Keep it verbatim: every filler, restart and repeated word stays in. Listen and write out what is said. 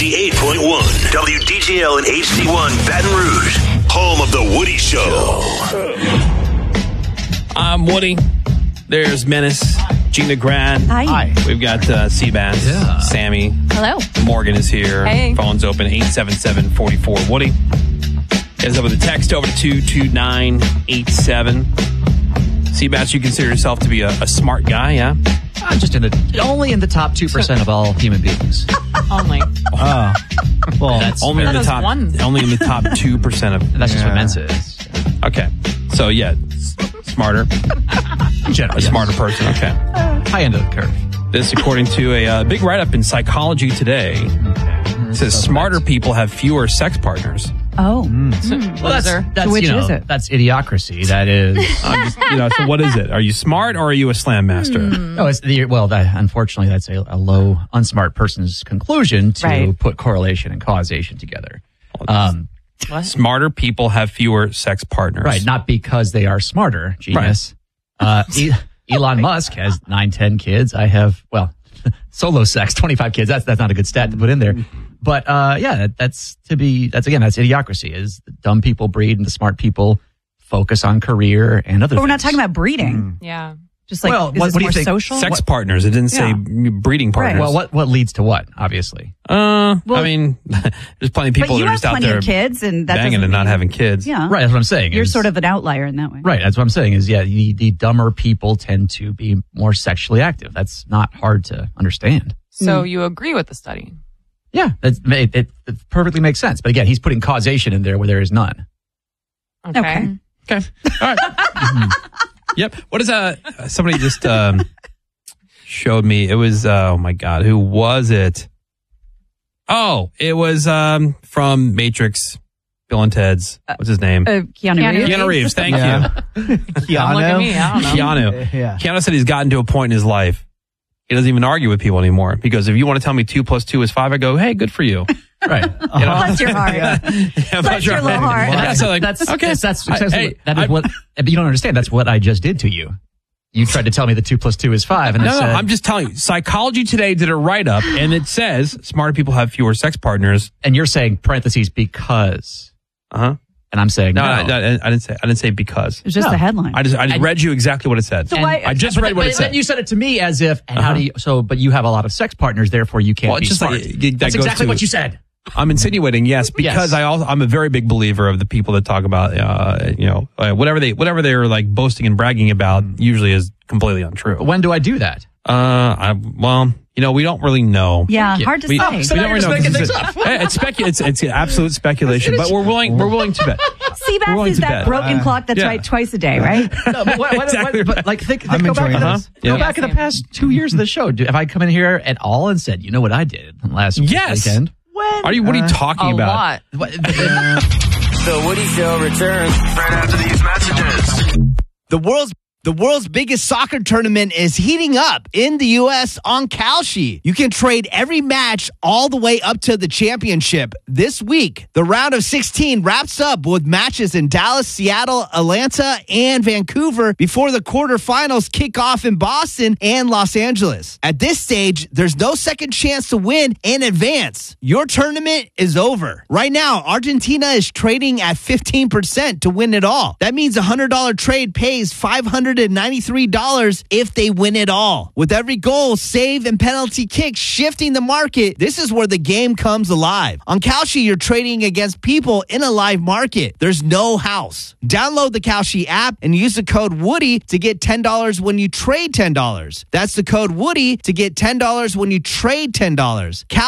ninety-eight point one W D J L and H D one Baton Rouge, home of the Woody Show. I'm Woody. There's Menace, Gina Grad. Hi. Hi. We've got uh, Seabass, Yeah. Sammy. Hello. Morgan is here. Hey. Phone's open, eight seven seven, four four Woody. Hit us up with a text over to two two nine eight seven. Seabass, you consider yourself to be a, a smart guy, yeah? Uh, just in the only in the top two percent of all human beings. Only. Oh, well, that's only in That the is top, one. only in the top two percent of. that's just Yeah. what Mensa is. Okay, so yeah, s- smarter, General, a smarter person. Okay, high end of the curve. this according to a uh, big write-up in Psychology Today. It says smarter people have fewer sex partners. Oh. Well, that's that's Which you know is it? that's idiocracy. That is. I'm just, you know, so what is it? Are you smart or are you a slam master? No, it's the well. That, unfortunately, that's a, a low, unsmart person's conclusion to Right. put correlation and causation together. Um, Smarter people have fewer sex partners. right, not because they are smarter. Genius. Uh, E- Elon Musk has nine, ten kids. I have well, solo sex, twenty five kids. That's that's not a good stat to put in there. But uh, yeah, that, that's to be. That's again, that's idiocracy. Is the dumb people breed and the smart people focus on career and other. But we're not things. talking about breeding. Yeah. Just like, Well, is what- this what do you more think? social? Sex partners. It didn't say Yeah. breeding partners. Well, what what leads to what? Obviously. Uh, Well- I mean, there's plenty of But people you that are have just out plenty there of kids, and that banging doesn't and not mean- having kids. Yeah. Right. That's what I'm saying. You're is- sort of an outlier in that way. Right. That's what I'm saying is, yeah, the, the dumber people tend to be more sexually active. That's not hard to understand. So you agree with the study? Yeah. That's, it, it, it perfectly makes sense. But again, he's putting causation in there where there is none. Okay. Okay. Okay. All right. Yep. What is uh somebody just um showed me? It was uh, oh my god, who was it? Oh, it was um from Matrix, Bill and Ted's. What's his name? Uh, Keanu, Keanu Reeves. Keanu Reeves. Thank Yeah. you. Don't look at me. I don't know. Keanu. Yeah. Keanu said he's gotten to a point in his life. He doesn't even argue with people anymore because if you want to tell me two plus two is five, I go, hey, good for you. Right. You know? Bless your heart. Yeah, Bless your little heart. Yeah, so like, that's, okay, that's, that's, I- that's hey, what, that is I- what, but you don't understand. That's what I just did to you. You tried to tell me that two plus two is five. And I No, no, said, I'm just telling you. Psychology Today did a write-up, and it says smarter people have fewer sex partners. and you're saying parentheses because, Uh-huh. and I'm saying No, no. I, I, I didn't say. I didn't say because. It's just No. the headline. I just, I just And- read you exactly what it said. So why- I just But read then- what it but then said. you said it to me as if, and how Uh-huh. do you, so, but you have a lot of sex partners, therefore you can't Well, be it's just smart. like, it- that That's goes exactly to- what you said. I'm insinuating yes because Yes. I also I'm a very big believer of the people that talk about uh you know uh, whatever they whatever they're like boasting and bragging about usually is completely untrue. When do I do that? Uh, I, well, you know we don't really know. yeah, you. hard to We, say. we so now don't you're really just know making 'cause things it's, it's, specu- it's it's absolute speculation, but we're willing we're willing to bet. We're Seabass willing is to that bet. broken clock that's yeah. right twice a day, right? No, but, what, what, Exactly what, but right. like think, think I'm go back, enjoying in the, this. go Yeah. back in the Same. past two years of the show. Do, have I come in here at all and said, you know what I did last Yes. weekend? When? Are you what are you talking A about? lot. What, The Woody Show returns right after these messages. The world's the world's biggest soccer tournament is heating up in the U S on Kalshi. You can trade every match all the way up to the championship. This week, the round of sixteen wraps up with matches in Dallas, Seattle, Atlanta, and Vancouver before the quarterfinals kick off in Boston and Los Angeles. At this stage, there's no second chance to win and advance. Your tournament is over. Right now, Argentina is trading at fifteen percent to win it all. That means a one hundred dollars trade pays five hundred ninety-three dollars if they win it all. With every goal, save, and penalty kick shifting the market, this is where the game comes alive. On Kalshi, you're trading against people in a live market. There's no house. Download the Kalshi app and use the code Woody to get ten dollars when you trade ten dollars. That's the code Woody to get ten dollars when you trade ten dollars.